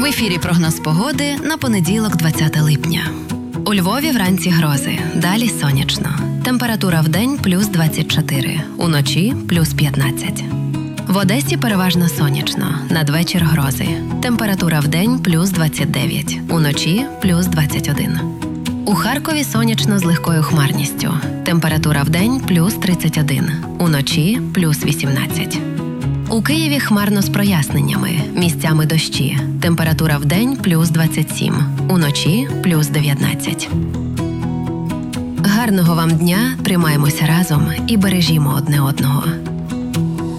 ефірі прогноз погоди на понеділок, 20 липня. У Львові вранці грози, далі сонячно. Температура вдень плюс 24, уночі плюс 15. В Одесі переважно сонячно, надвечір грози. Температура вдень плюс 29, уночі плюс 21. У Харкові сонячно з легкою хмарністю. Температура вдень плюс 31, уночі плюс 18. У Києві хмарно з проясненнями, місцями дощі. Температура вдень плюс 27, уночі плюс 19. Гарного вам дня, тримаємося разом і бережімо одне одного.